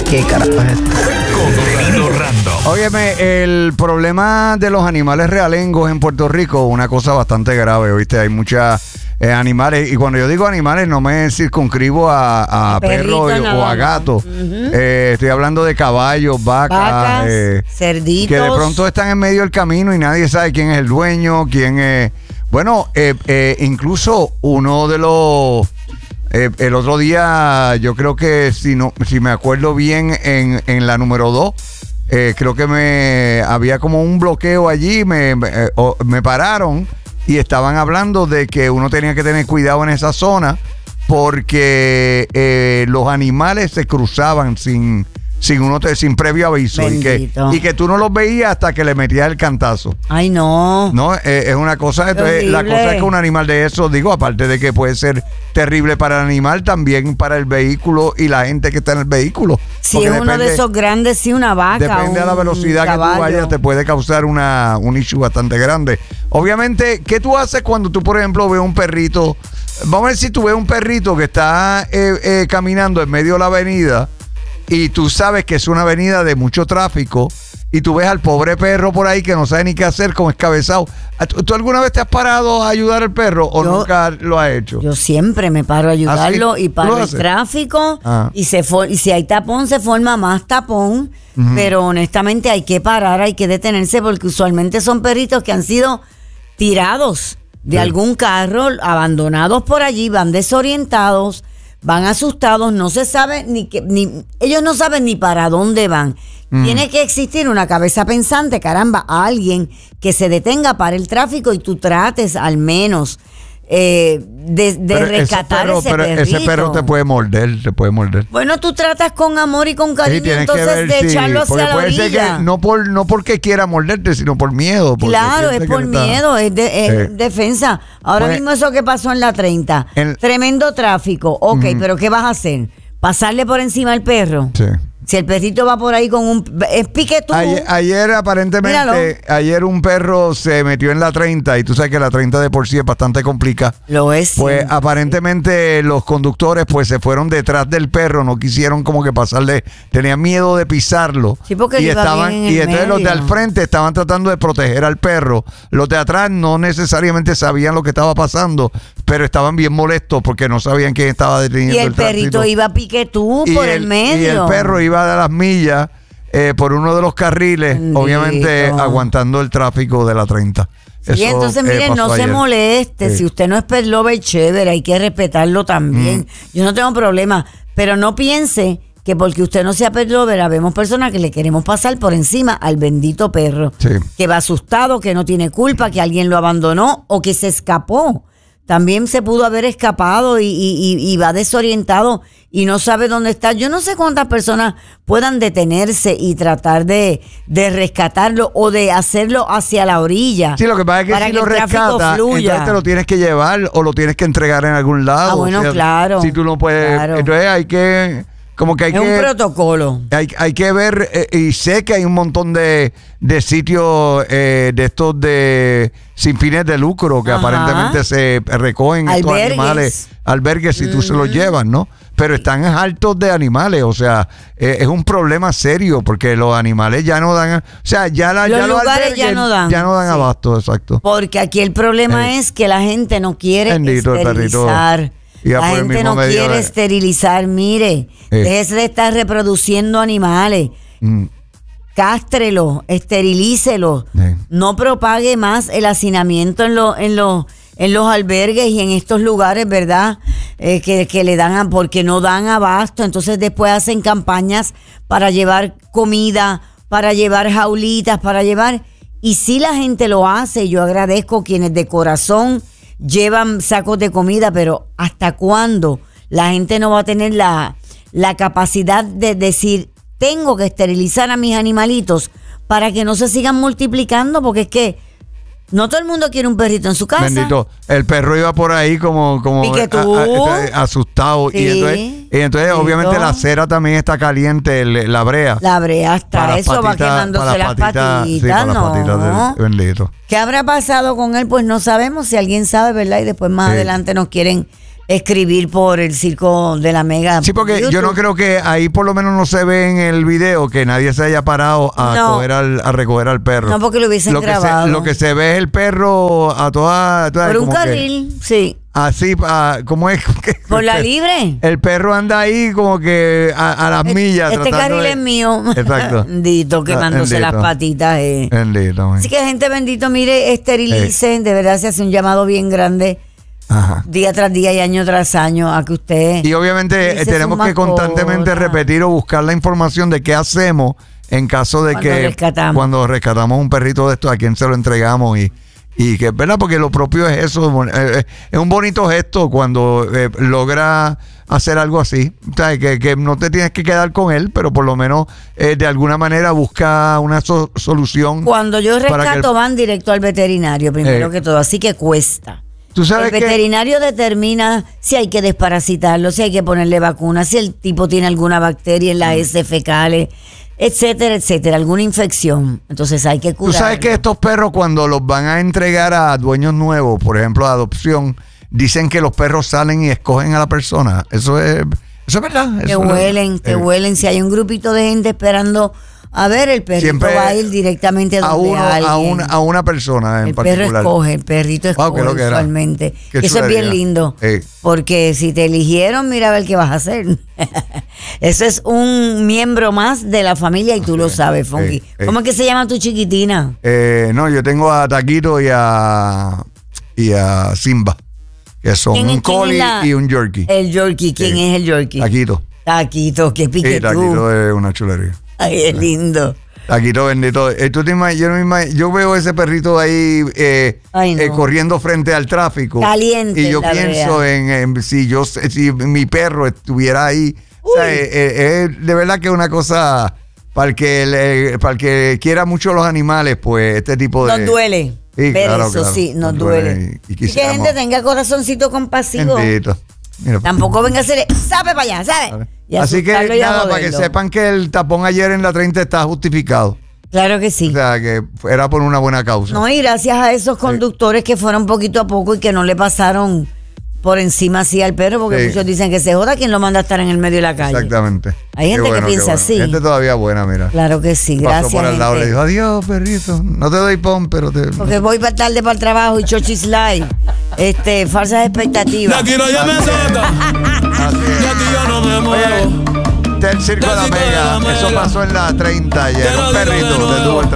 ¿Qué carajo es esto? Contenido random. Óyeme, el problema de los animales realengos en Puerto Rico es una cosa bastante grave, ¿viste? Hay muchas animales, y cuando yo digo animales no me circunscribo a perros o a gatos. Estoy hablando de caballos, vacas, cerditos. que de pronto están en medio del camino y nadie sabe quién es el dueño, quién es... Bueno, incluso uno de los... el otro día, yo creo que si me acuerdo bien, en la número 2, creo que había como un bloqueo allí, me pararon y estaban hablando de que uno tenía que tener cuidado en esa zona porque los animales se cruzaban sin previo aviso y que tú no los veías hasta que le metías el cantazo. Ay, no. No, es una cosa. Entonces, la cosa es que un animal de eso, digo, aparte de que puede ser terrible para el animal, también para el vehículo y la gente que está en el vehículo. Si es uno de esos grandes, sí, una vaca. Depende de la velocidad que tú vayas, te puede causar un issue bastante grande. Obviamente, ¿qué tú haces cuando tú, por ejemplo, ves un perrito? Vamos a ver si tú ves un perrito que está caminando en medio de la avenida y tú sabes que es una avenida de mucho tráfico y tú ves al pobre perro por ahí que no sabe ni qué hacer, como escabezado. ¿Tú alguna vez te has parado a ayudar al perro o nunca lo has hecho? Yo siempre me paro a ayudarlo. ¿Ah, sí? Y paro el tráfico y si hay tapón se forma más tapón, pero honestamente hay que parar, hay que detenerse porque usualmente son perritos que han sido tirados de algún carro, abandonados por allí, van desorientados, van asustados, no se sabe ellos no saben ni para dónde van. Tiene que existir una cabeza pensante, caramba, alguien que se detenga para el tráfico y tú trates al menos de rescatar ese perrito. Pero ese perro te puede morder, Bueno, tú tratas con amor y con cariño, sí, entonces de echarlo hacia la orilla. Puede ser que no porque quiera morderte, sino por miedo. Claro, es por miedo, es defensa. Ahora mismo eso que pasó en la 30, tremendo tráfico. Ok, pero ¿qué vas a hacer? ¿Pasarle por encima al perro? Sí. Si el perrito va por ahí con es pique tú. Ayer aparentemente, ayer un perro se metió en la 30 y tú sabes que la 30 de por sí es bastante complicada. Lo es. Pues aparentemente los conductores pues se fueron detrás del perro, no quisieron como que pasarle, tenían miedo de pisarlo. Sí, porque y entonces los de al frente estaban tratando de proteger al perro. Los de atrás no necesariamente sabían lo que estaba pasando, pero estaban bien molestos porque no sabían quién estaba deteniendo y el perrito iba a pique tú por el medio. Y el perro iba de las millas por uno de los carriles, obviamente aguantando el tráfico de la 30. Sí, entonces miren, no se moleste. Si usted no es pet lover, chévere, hay que respetarlo también. Yo no tengo problema, pero no piense que porque usted no sea pet lover, habemos personas que le queremos pasar por encima al bendito perro, que va asustado, que no tiene culpa, que alguien lo abandonó o que se escapó. También se pudo haber escapado y va desorientado y no sabe dónde está. Yo no sé cuántas personas puedan detenerse y tratar de rescatarlo o de hacerlo hacia la orilla. Sí, lo que pasa es que si lo rescatas, entonces te lo tienes que llevar o lo tienes que entregar en algún lado. Ah, bueno, claro. Si tú no puedes, entonces hay que... Es un protocolo. Hay que ver, y sé que hay un montón de sitios de estos sin fines de lucro que aparentemente se recogen estos animales, albergues si tú se los llevas, ¿no? Pero están hartos de animales, o sea, es un problema serio porque los animales ya no dan, o sea, los lugares ya no dan abasto, exacto. Porque aquí el problema es que la gente no quiere esterilizar. La gente no quiere esterilizar, mire, déjese de estar reproduciendo animales, cástrelo, esterilícelo, no propague más el hacinamiento en los albergues y en estos lugares, ¿verdad? Que le dan, porque no dan abasto, entonces después hacen campañas para llevar comida, para llevar jaulitas, y si la gente lo hace, yo agradezco quienes de corazón llevan sacos de comida, pero ¿hasta cuándo la gente no va a tener la capacidad de decir, tengo que esterilizar a mis animalitos para que no se sigan multiplicando? Porque es que no todo el mundo quiere un perrito en su casa. Bendito, el perro iba por ahí como asustado. Sí, y entonces obviamente la cera también está caliente, la brea. La brea está, eso va quemándose las patitas. Sí, para las patitas bendito. ¿Qué habrá pasado con él? Pues no sabemos, si alguien sabe, ¿verdad? Y después más adelante nos quieren escribir por el Circo de la Mega. Sí, porque YouTube. yo no creo que ahí por lo menos no se ve en el video que nadie se haya parado a recoger al perro. No, porque lo hubiesen grabado. Lo que se ve es el perro a toda por un carril, sí. Así, ¿cómo es? Por la libre. El perro anda ahí como que a las millas. Este carril es mío. Exacto. Bendito, quemándose las patitas. Bendito. Así que, gente, bendito, mire, esterilicen. De verdad se hace un llamado bien grande. Ajá. Día tras día y año tras año a que usted... Y obviamente tenemos que constantemente repetir o buscar la información de qué hacemos en caso de cuando rescatamos un perrito de estos, a quién se lo entregamos y que, ¿verdad? Porque lo propio es eso, es un bonito gesto cuando logra hacer algo así, o sea, que no te tienes que quedar con él, pero por lo menos de alguna manera busca una solución. Cuando yo rescato van directo al veterinario, primero que todo, así que cuesta. ¿Tú sabes el veterinario determina si hay que desparasitarlo, si hay que ponerle vacuna, si el tipo tiene alguna bacteria en las heces fecales, etcétera, etcétera, alguna infección. Entonces hay que curarlo. Tú sabes que estos perros cuando los van a entregar a dueños nuevos, por ejemplo, a adopción, dicen que los perros salen y escogen a la persona. Eso es verdad. Que huelen. Si hay un grupito de gente esperando a ver, el perrito siempre va a ir directamente donde a una persona en particular. El perrito escoge usualmente. Eso es bien lindo. Porque si te eligieron, mira a ver qué vas a hacer. Eso es un miembro más de la familia y tú lo sabes, Funky. ¿Cómo es que se llama tu chiquitina? No, yo tengo a Taquito y a Simba, que son un collie y un yorkie. El yorkie, ¿quién es el yorkie? Taquito, qué pique tú. Taquito es una chulería. Ay, es lindo. Taquito bendito. Yo veo ese perrito ahí corriendo frente al tráfico. Caliente. Y yo pienso en si mi perro estuviera ahí. O sea, de verdad que es una cosa para el que quiera mucho los animales, pues este tipo de... Nos duele. Sí, claro. Sí, nos duele. Y que gente tenga corazoncito compasivo. Bendito. Mira, tampoco venga a hacer sabe para allá, ¿sabe? Así que nada, para que sepan que el tapón ayer en la 30 está justificado. Claro que sí. O sea, que era por una buena causa. No, y gracias a esos conductores que fueron poquito a poco y que no le pasaron por encima así al perro, porque muchos dicen que se joda quien lo manda a estar en el medio de la calle. Exactamente. Hay gente que piensa así. Gente todavía buena, mira. Claro que sí, gracias. Pasó por al lado, le dijo, adiós, perrito. No te doy pon, pero te... Porque voy tarde para el trabajo y Chochi Slide. Falsas expectativas. La quiero ya me saca. Y aquí yo no me muevo. El Circo de la Mega. Eso pasó en la 30 ayer. Un perrito detuvo el tráfico.